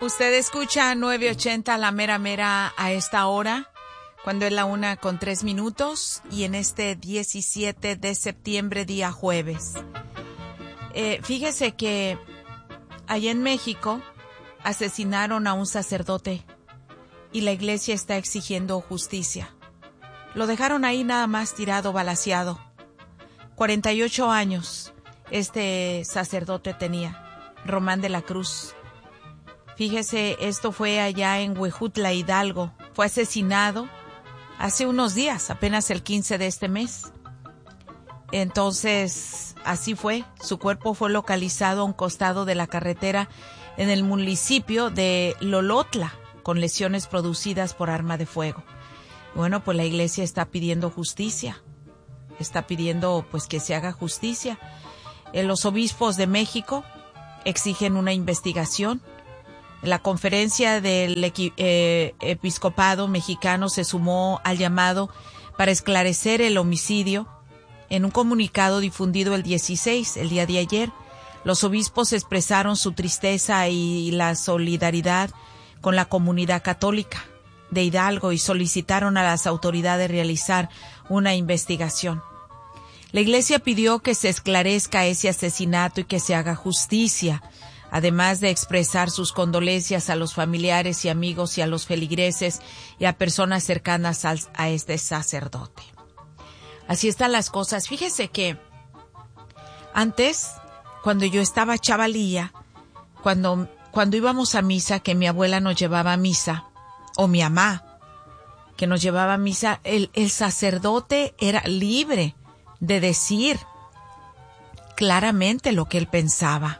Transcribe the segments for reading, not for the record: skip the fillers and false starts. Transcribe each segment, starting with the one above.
Usted escucha 980 La Mera Mera a esta hora, cuando es la 1:03, y en este 17 de septiembre, día jueves. Fíjese que allá en México asesinaron a un sacerdote y la iglesia está exigiendo justicia. Lo dejaron ahí nada más tirado, balaceado. 48 años este sacerdote tenía, Román de la Cruz. Fíjese, esto fue allá en Huejutla, Hidalgo. Fue asesinado hace unos días, apenas el 15 de este mes. Entonces, así fue. Su cuerpo fue localizado a un costado de la carretera en el municipio de Lolotla, con lesiones producidas por arma de fuego. Bueno, pues la iglesia está pidiendo justicia. Está pidiendo pues que se haga justicia. Los obispos de México exigen una investigación. La conferencia del episcopado mexicano se sumó al llamado para esclarecer el homicidio. En un comunicado difundido el 16, el día de ayer, los obispos expresaron su tristeza y la solidaridad con la comunidad católica de Hidalgo y solicitaron a las autoridades realizar una investigación. La iglesia pidió que se esclarezca ese asesinato y que se haga justicia, además de expresar sus condolencias a los familiares y amigos y a los feligreses y a personas cercanas a este sacerdote. Así están las cosas. Fíjese que antes, cuando yo estaba chavalilla, cuando íbamos a misa, que mi abuela nos llevaba a misa, o mi mamá, que nos llevaba a misa, el sacerdote era libre de decir claramente lo que él pensaba.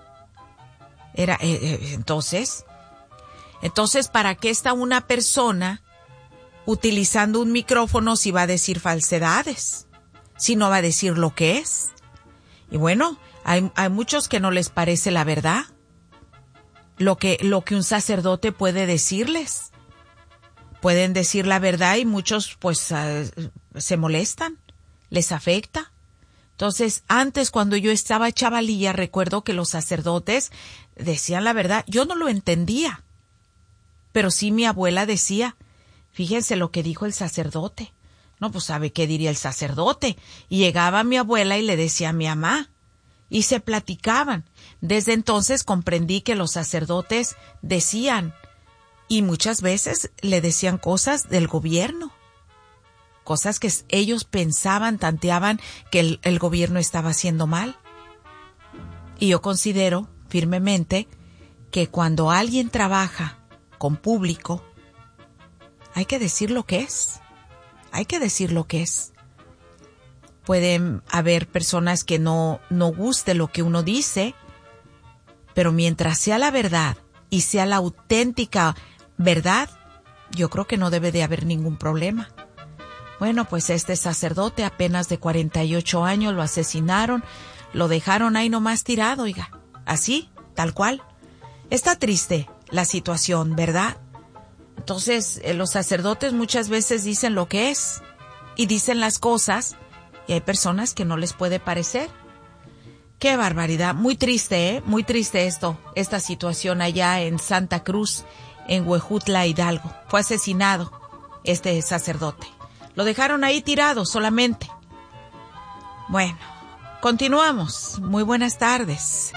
Entonces, ¿para qué está una persona utilizando un micrófono si va a decir falsedades? Si no va a decir lo que es. Y bueno, hay muchos que no les parece la verdad, lo que un sacerdote puede decirles. Pueden decir la verdad y muchos pues se molestan, les afecta. Entonces, antes cuando yo estaba chavalilla, recuerdo que los sacerdotes decían la verdad. Yo no lo entendía, pero sí mi abuela decía, fíjense lo que dijo el sacerdote. No, pues ¿sabe qué diría el sacerdote? Y llegaba mi abuela y le decía a mi mamá, y se platicaban. Desde entonces comprendí que los sacerdotes decían, y muchas veces le decían cosas del gobierno, cosas que ellos pensaban, tanteaban que el gobierno estaba haciendo mal. Y yo considero firmemente que cuando alguien trabaja con público, hay que decir lo que es. Hay que decir lo que es. Pueden haber personas que no guste lo que uno dice, pero mientras sea la verdad y sea la auténtica verdad, yo creo que no debe de haber ningún problema. Bueno, pues este sacerdote apenas de 48 años lo asesinaron, lo dejaron ahí nomás tirado, oiga, así, tal cual. Está triste la situación, ¿verdad? Entonces, los sacerdotes muchas veces dicen lo que es y dicen las cosas y hay personas que no les puede parecer. ¡Qué barbaridad! Muy triste, muy triste esta situación allá en Santa Cruz, en Huejutla, Hidalgo. Fue asesinado este sacerdote. Lo dejaron ahí tirado solamente. Bueno, continuamos. Muy buenas tardes.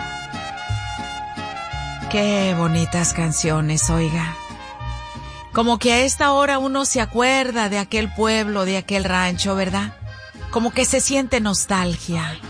Qué bonitas canciones, oiga. Como que a esta hora uno se acuerda de aquel pueblo, de aquel rancho, ¿verdad? Como que se siente nostalgia.